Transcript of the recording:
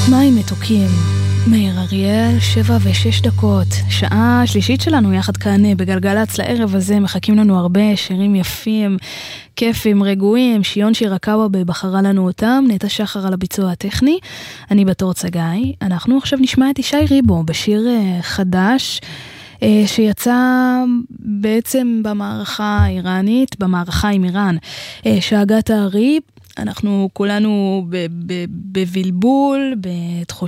מים מתוקים, מאיר אריאל, 7:06. שעה שלישית שלנו יחד כאן בגלגלץ. לערב הזה מחכים לנו הרבה שירים יפים, כיפים, רגועים. שיון שירקאווה בחרה לנו אותם, נטע שחר על הביצוע הטכני, אני בתור צגאי. אנחנו עכשיו נשמע את ישי ריבו בשיר חדש שיצא בעצם במערכה האיראנית, במערכה עם איראן, שאגת הארי. אנחנו כולנו בבלבול, בתחושה